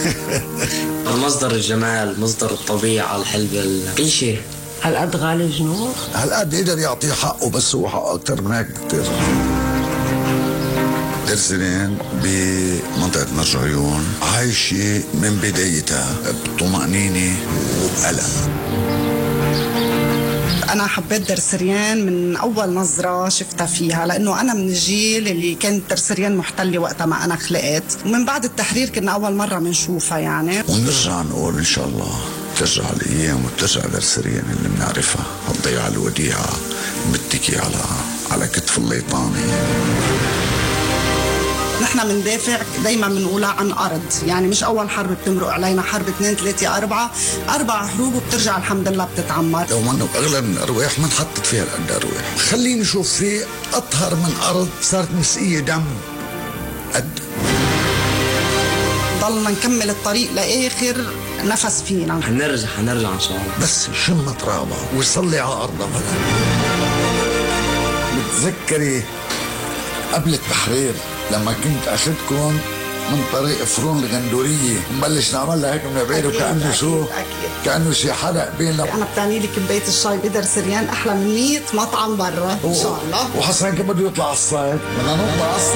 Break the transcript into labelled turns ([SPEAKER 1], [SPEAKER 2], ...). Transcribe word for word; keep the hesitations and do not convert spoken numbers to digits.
[SPEAKER 1] مصدر الجمال، مصدر الطبيعة، الحلبة، كل شيء.
[SPEAKER 2] هالقد غالي جنور؟
[SPEAKER 3] هالقد يقدر يعطيه حقه، بس هو حقه أكتر من هيك كتير. دير سريان بمنطقة مرج عيون عايشة من بدايتها بطمأنينة وبقلق.
[SPEAKER 4] أنا حبيت دير سريان من أول نظرة شفتها فيها، لأنه أنا من الجيل اللي كانت دير سريان محتلة وقتها ما أنا خلقت، ومن بعد التحرير كنا أول مرة بنشوفها يعني.
[SPEAKER 3] ونرجع نقول إن شاء الله ترجع الأيام وترجع دير سريان اللي بنعرفها، الضيعة الوديعة متكي على على كتف الليطاني.
[SPEAKER 4] نحن بندافع دايما بنقولها عن أرض، يعني مش أول حرب بتمرق علينا، حرب اثنين ثلاثة أربعة أربع حروب وبترجع الحمد لله بتتعمر.
[SPEAKER 3] لو منه أغلى من الأرواح ما انحطت فيها القد أرواح. خلينا نشوف في أطهر من أرض صارت مسقية دم قد.
[SPEAKER 4] ضلنا نكمل الطريق لآخر نفس فينا.
[SPEAKER 1] حنرجع حنرجع إن شاء الله،
[SPEAKER 3] بس شم ترابها ويصلي على أرضها. بتذكري قبل التحرير لما كنت أخذكم من طريق فرون الغندورية ونبلش نعمل لها هيك من بعيد، وكأنه شو كأنه شي حرق بيننا.
[SPEAKER 4] أنا بتعني لي كباية الشاي بدر سريان أحلى من مية مطعم برا إن شاء الله.
[SPEAKER 3] وحسن كان بده يطلع على الصيد، بدنا نطلع على الصيد.